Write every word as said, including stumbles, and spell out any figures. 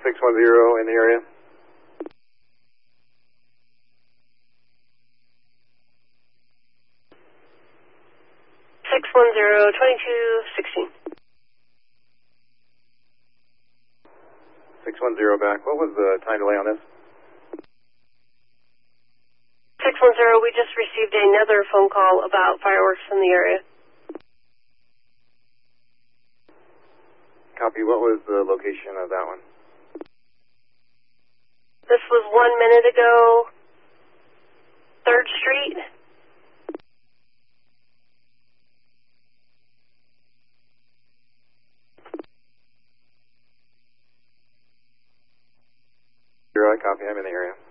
six one zero in the area. six one zero, twenty-two sixteen. six one zero back. What was the time delay on this? six one zero, we just received another phone call about fireworks in the area. Copy. What was the location of that one? This was one minute ago, third Street. Zero, I copy. I'm in the area.